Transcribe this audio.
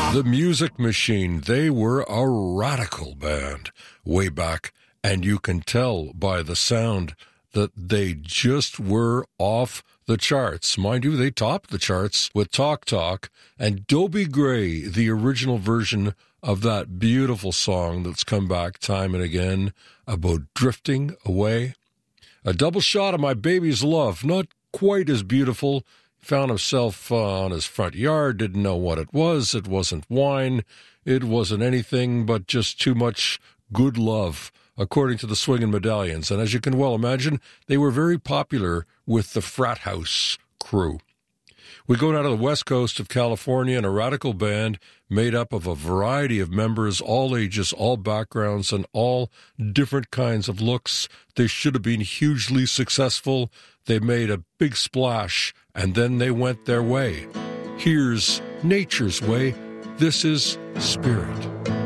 The Music Machine, they were a radical band way back, and you can tell by the sound that they just were off the charts. Mind you, they topped the charts with Talk Talk and Dobie Gray, the original version of that beautiful song that's come back time and again about drifting away. A double shot of My Baby's Love, not quite as beautiful. Found himself on his front yard, didn't know what it was. It wasn't wine. It wasn't anything but just too much good love, according to the Swingin' Medallions. And as you can well imagine, they were very popular with the frat house crew. We go down to the west coast of California, and a radical band made up of a variety of members, all ages, all backgrounds, and all different kinds of looks. They should have been hugely successful. They made a big splash, and then they went their way. Here's Nature's Way. This is Spirit.